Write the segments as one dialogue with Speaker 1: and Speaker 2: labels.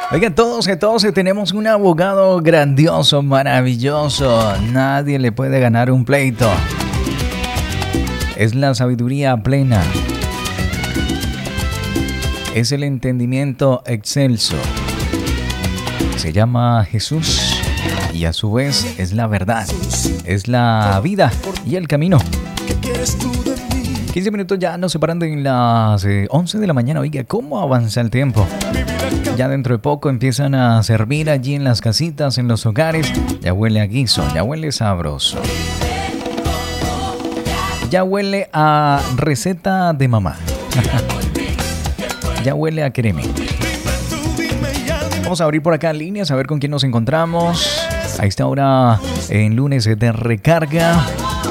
Speaker 1: Oigan, todos tenemos un abogado grandioso, maravilloso. Nadie le puede ganar un pleito. Es la sabiduría plena. Es el entendimiento excelso. Se llama Jesús y a su vez es la verdad. Es la vida y el camino. 15 minutos ya nos separan de las 11 de la mañana. Oiga, ¿cómo avanza el tiempo? Ya dentro de poco empiezan a servir allí en las casitas, en los hogares. Ya huele a guiso, ya huele sabroso. Ya huele a receta de mamá. Ya huele a creme. Vamos a abrir por acá líneas, a ver con quién nos encontramos. A esta hora en lunes de recarga.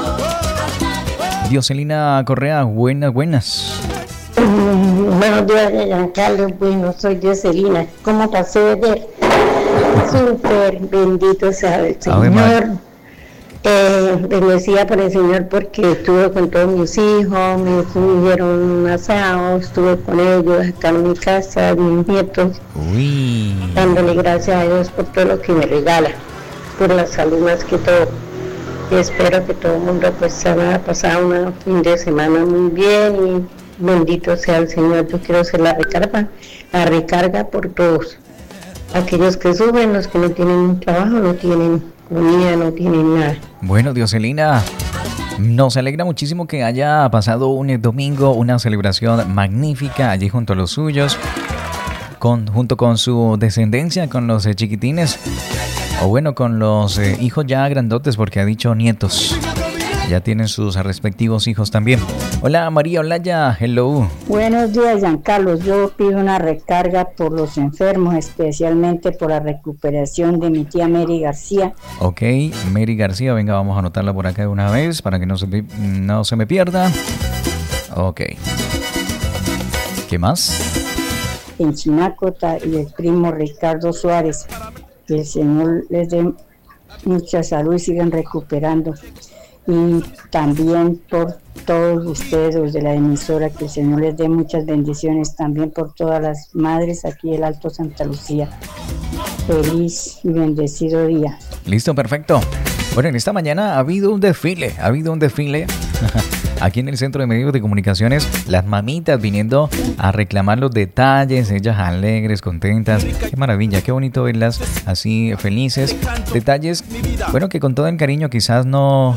Speaker 1: Dioselina Correa, buenas.
Speaker 2: Buenos días, Giancarlo. Bueno, soy Dioselina. ¿Cómo pasó ayer? Súper bendito sea el Señor. Bendecida por el Señor porque estuve con todos mis hijos, me hicieron un asado, estuve con ellos acá en mi casa, mis nietos.
Speaker 1: Uy.
Speaker 2: Dándole gracias a Dios por todo lo que me regala, por la salud más que todo. Y espero que todo el mundo pues haya pasado un fin de semana muy bien y bendito sea el Señor. Yo quiero ser la recarga por todos aquellos que sufren, los que no tienen un trabajo, no tienen comida, no tienen nada.
Speaker 1: Bueno, Dioselina, nos alegra muchísimo que haya pasado un domingo, una celebración magnífica allí junto a los suyos, junto con su descendencia, con los chiquitines, o bueno, con los hijos ya grandotes, porque ha dicho nietos. Ya tienen sus respectivos hijos también. Hola María Olaya, hello.
Speaker 3: Buenos días, Giancarlo. Yo pido una recarga por los enfermos, especialmente por la recuperación de mi tía Mary García.
Speaker 1: Ok, Mary García, venga, vamos a anotarla por acá de una vez para que no se me pierda. Ok. ¿Qué más?
Speaker 3: En Chinácota y el primo Ricardo Suárez. Que el Señor les dé mucha salud y sigan recuperando. Y también por todos ustedes, los de la emisora, que el Señor les dé muchas bendiciones, también por todas las madres aquí del Alto Santa Lucía. Feliz y bendecido día.
Speaker 1: Listo, perfecto. Bueno, en esta mañana ha habido un desfile aquí en el Centro de Medios de Comunicaciones, las mamitas viniendo a reclamar los detalles, ellas alegres, contentas. Qué maravilla, qué bonito verlas así felices. Detalles, bueno, que con todo el cariño quizás no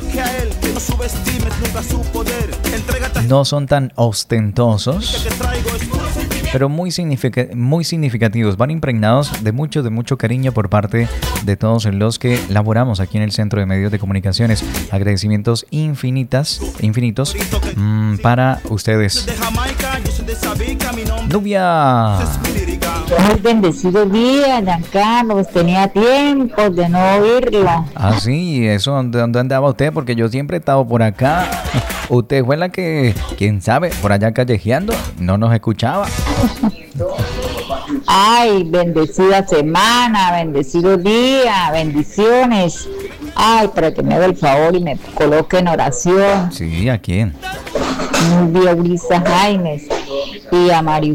Speaker 1: son tan ostentosos, pero muy significativos. Van impregnados de mucho cariño por parte de todos los que laboramos aquí en el Centro de Medios de Comunicaciones. Agradecimientos infinitos para ustedes. Nubia.
Speaker 4: Muy bendecido día, Giancarlo. Tenía tiempo de no oírlo.
Speaker 1: Ah, sí, eso, ¿dónde andaba usted? Porque yo siempre he estado por acá. Usted fue la que, quién sabe, por allá callejeando, no nos escuchaba.
Speaker 4: Ay, bendecida semana, bendecido día, bendiciones. Ay, para que me haga el favor y me coloque en oración.
Speaker 1: Sí, ¿a quién?
Speaker 4: Nubia Ulisa Jaimes y a María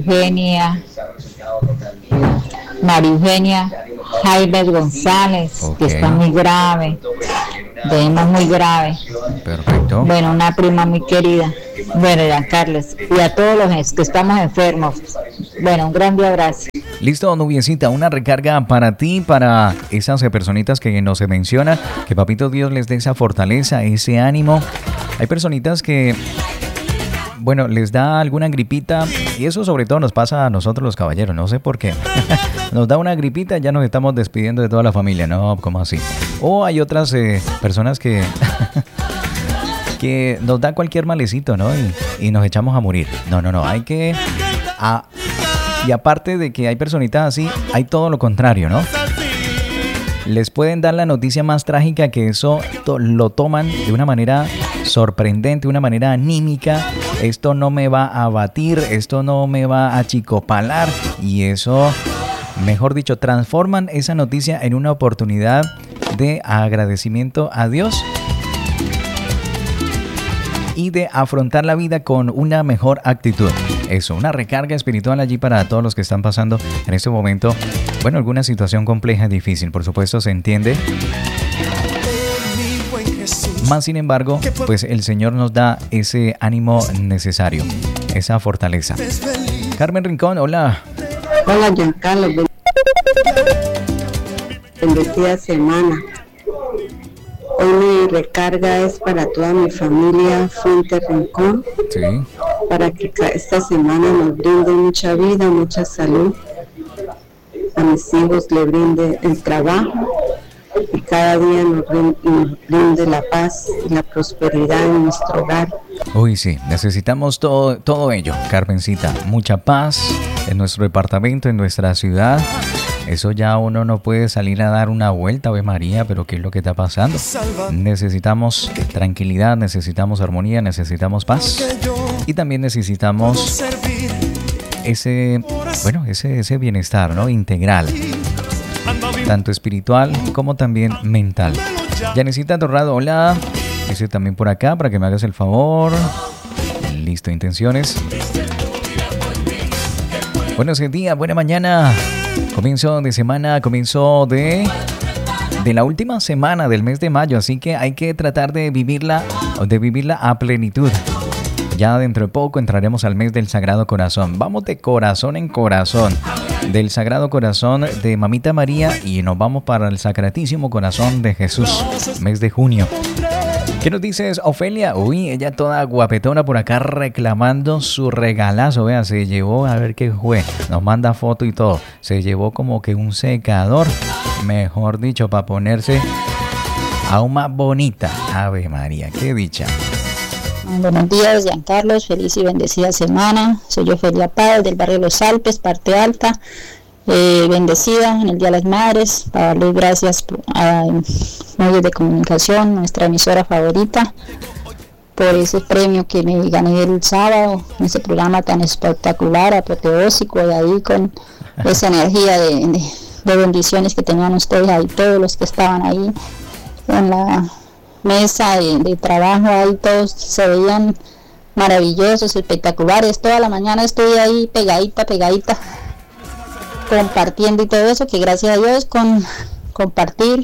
Speaker 4: Eugenia Jaimes González, okay, que está muy grave, muy grave.
Speaker 1: Perfecto.
Speaker 4: Bueno, una prima muy querida. Bueno, Giancarlo, y a todos los que estamos enfermos. Bueno, un grande abrazo.
Speaker 1: Listo, Nubiecita, una recarga para ti, para esas personitas que no se mencionan, que Papito Dios les dé esa fortaleza, ese ánimo. Hay personitas que, bueno, les da alguna gripita, y eso sobre todo nos pasa a nosotros los caballeros, no sé por qué. Nos da una gripita, ya nos estamos despidiendo de toda la familia, ¿no? ¿Cómo así? O hay otras personas que que nos da cualquier malecito, ¿no? Y nos echamos a morir. No, hay que... y aparte de que hay personitas así, hay todo lo contrario, ¿no? Les pueden dar la noticia más trágica, que eso lo toman de una manera sorprendente, una manera anímica. Esto no me va a abatir, esto no me va a achicopalar, y eso, mejor dicho, transforman esa noticia en una oportunidad de agradecimiento a Dios y de afrontar la vida con una mejor actitud. Eso, una recarga espiritual allí para todos los que están pasando en este momento bueno, alguna situación compleja y difícil, por supuesto, se entiende. Más sin embargo, pues el Señor nos da ese ánimo necesario, esa fortaleza. Carmen Rincón, hola.
Speaker 2: Hola, Giancarlo. Bendecida semana. Hoy mi recarga es para toda mi familia Fuente Rincón.
Speaker 1: Sí.
Speaker 2: Para que esta semana nos brinde mucha vida, mucha salud. A mis hijos le brinde el trabajo y cada día nos brinde la paz y la prosperidad en nuestro hogar.
Speaker 1: Uy, sí, necesitamos todo ello, Carmencita. Mucha paz en nuestro departamento, en nuestra ciudad. Eso ya uno no puede salir a dar una vuelta, Ave María, pero ¿qué es lo que está pasando? Necesitamos tranquilidad, necesitamos armonía, necesitamos paz. Y también necesitamos ese bienestar, ¿no? Integral. Tanto espiritual como también mental. Yanesita Torrado, hola. Dice también por acá para que me hagas el favor. Listo, intenciones. Buenos días, buena mañana. Comienzo de semana, comienzo de la última semana del mes de mayo. Así que hay que tratar de vivirla a plenitud. Ya dentro de poco entraremos al mes del Sagrado Corazón. Vamos de corazón en corazón. Del Sagrado Corazón de Mamita María y nos vamos para el Sacratísimo Corazón de Jesús. Mes de junio. ¿Qué nos dices, Ofelia? Uy, ella toda guapetona por acá reclamando su regalazo. Vea, se llevó, a ver qué fue. Nos manda foto y todo. Se llevó como que un secador, mejor dicho, para ponerse aún más bonita. Ave María, qué dicha.
Speaker 5: Buenos días, Giancarlos. Feliz y bendecida semana. Soy Ofelia Paz del barrio Los Alpes, parte alta. Bendecida en el Día de las Madres, para darles gracias a medios de comunicación, nuestra emisora favorita, por ese premio que me gané el sábado en ese programa tan espectacular, apoteósico, y ahí con esa energía de bendiciones que tenían ustedes ahí, todos los que estaban ahí en la mesa de trabajo, ahí todos se veían maravillosos, espectaculares. Toda la mañana estuve ahí pegadita, compartiendo y todo eso, que gracias a Dios con compartir,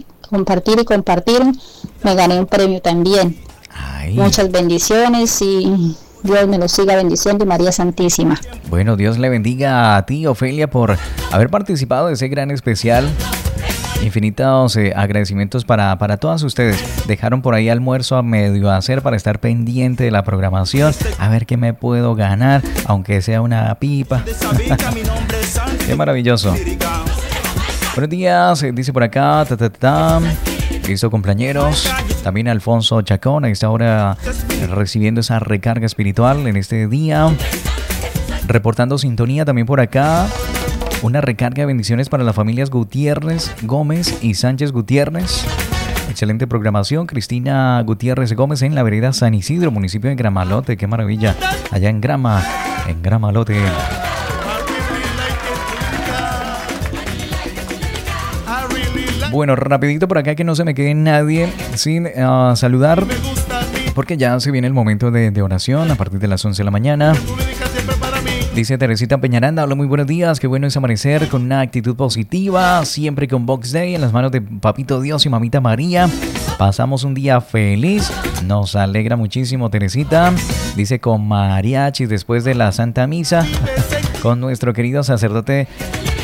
Speaker 5: me gané un premio también.
Speaker 1: Ay.
Speaker 5: Muchas bendiciones y Dios me lo siga bendiciendo y María Santísima.
Speaker 1: Bueno, Dios le bendiga a ti, Ofelia, por haber participado de ese gran especial. Infinitos agradecimientos para todas ustedes. Dejaron por ahí almuerzo a medio hacer para estar pendiente de la programación. A ver qué me puedo ganar, aunque sea una pipa. Qué maravilloso. Buenos días, dice por acá. Listo, compañeros. También Alfonso Chacón a esta hora recibiendo esa recarga espiritual en este día. Reportando sintonía también por acá. Una recarga de bendiciones para las familias Gutiérrez, Gómez y Sánchez Gutiérrez. Excelente programación. Cristina Gutiérrez Gómez en la vereda San Isidro, municipio de Gramalote. Qué maravilla. Allá en Gramalote. Bueno, rapidito por acá que no se me quede nadie sin saludar, porque ya se viene el momento de oración a partir de las 11 de la mañana. Dice Teresita Peñaranda, hola, muy buenos días, qué bueno es amanecer con una actitud positiva, siempre con Box Day en las manos de Papito Dios y Mamita María. Pasamos un día feliz, nos alegra muchísimo Teresita. Dice con mariachis después de la Santa Misa, con nuestro querido sacerdote